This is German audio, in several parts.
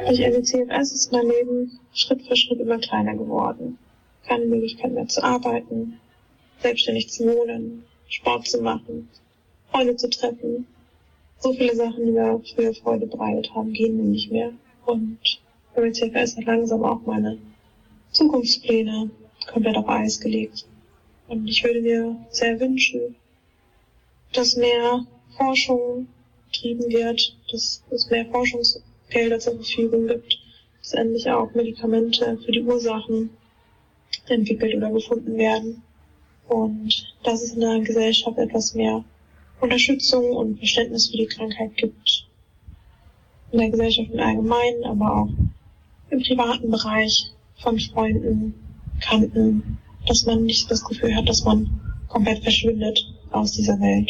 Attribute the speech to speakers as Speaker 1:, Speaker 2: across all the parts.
Speaker 1: Durch LCFS ist mein Leben Schritt für Schritt immer kleiner geworden. Keine Möglichkeit mehr zu arbeiten, selbstständig zu wohnen, Sport zu machen, Freunde zu treffen. So viele Sachen, die mir früher Freude bereitet haben, gehen mir nicht mehr. Und LCFS hat langsam auch meine Zukunftspläne komplett auf Eis gelegt. Und ich würde mir sehr wünschen, dass mehr Forschung betrieben wird, dass es mehr Forschungsgelder zur Verfügung gibt, dass endlich auch Medikamente für die Ursachen entwickelt oder gefunden werden und dass es in der Gesellschaft etwas mehr Unterstützung und Verständnis für die Krankheit gibt. In der Gesellschaft im Allgemeinen, aber auch im privaten Bereich von Freunden, Bekannten, dass man nicht das Gefühl hat, dass man komplett verschwindet aus dieser Welt.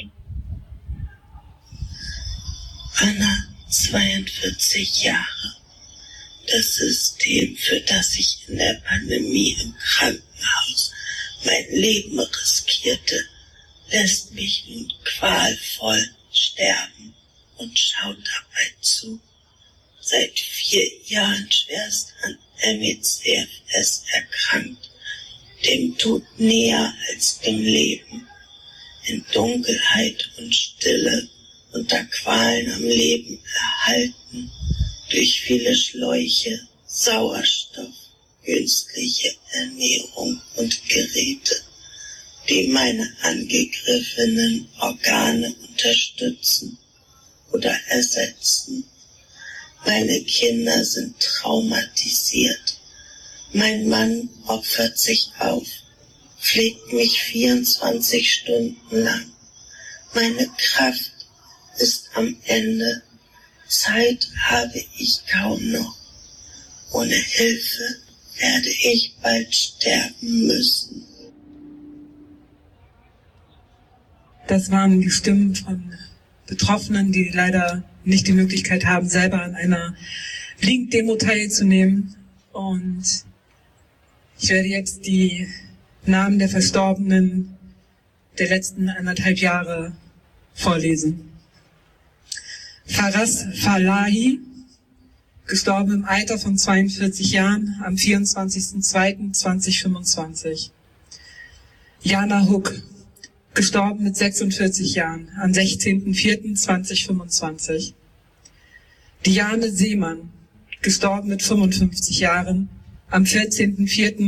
Speaker 2: Anna, 42 Jahre. Das System, für das ich in der Pandemie im Krankenhaus mein Leben riskierte, lässt mich nun qualvoll sterben und schaut dabei zu. Seit 4 Jahren schwerst an ME/CFS erkrankt, dem Tod näher als dem Leben, in Dunkelheit und Stille, unter Qualen am Leben erhalten, durch viele Schläuche, Sauerstoff, künstliche Ernährung und Geräte, die meine angegriffenen Organe unterstützen oder ersetzen. Meine Kinder sind traumatisiert. Mein Mann opfert sich auf, pflegt mich 24 Stunden lang. Meine Kraft ist am Ende. Zeit habe ich kaum noch. Ohne Hilfe werde ich bald sterben müssen.
Speaker 3: Das waren die Stimmen von Betroffenen, die leider nicht die Möglichkeit haben, selber an einer Blink-Demo teilzunehmen. Und ich werde jetzt die Namen der Verstorbenen der letzten 1,5 Jahre vorlesen. Faraz Falahi, gestorben im Alter von 42 Jahren am 24.02.2025. Jana Huck, gestorben mit 46 Jahren am 16.04.2025. Diane Seemann, gestorben mit 55 Jahren am 14.04.